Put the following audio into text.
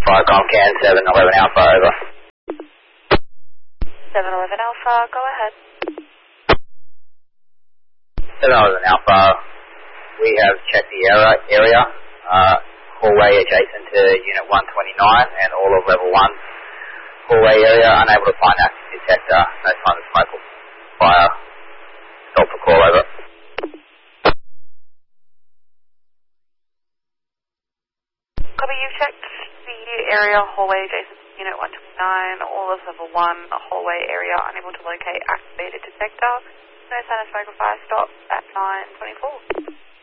Firecom Can 711 Alpha, over. 711 Alpha, go ahead. 711 Alpha, we have checked the area, hallway adjacent to Unit 129 and all of Level 1 hallway area, unable to find active detector, no sign of smoke or fire. Stop for call, over. Copy, you've checked the area hallway adjacent to Unit 129, all of Level 1 hallway area, unable to locate activated detector. No sign of smoke or fire. Stop at 9:24.